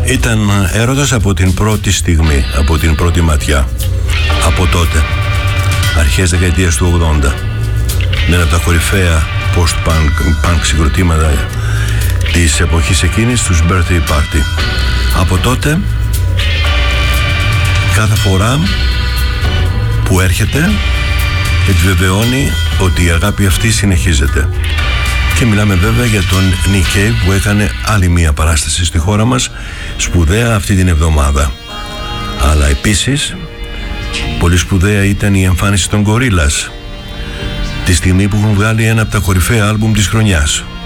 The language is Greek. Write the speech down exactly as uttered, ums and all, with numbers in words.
Ήταν έρωτας από την πρώτη στιγμή, από την πρώτη ματιά. Από τότε, αρχές δεκαετίας του ογδόντα, με ένα από τα κορυφαία post-punk punk συγκροτήματα της εποχής εκείνης, τους Birthday Party. Από τότε, κάθε φορά που έρχεται, επιβεβαιώνει ότι η αγάπη αυτή συνεχίζεται. Και μιλάμε βέβαια για τον Nick Cave, που έκανε άλλη μία παράσταση στη χώρα μας, σπουδαία αυτή την εβδομάδα. Αλλά επίσης πολύ σπουδαία ήταν η εμφάνιση των Gorillaz, τη στιγμή που έχουν βγάλει ένα από τα κορυφαία άλμπουμ της χρονιάς.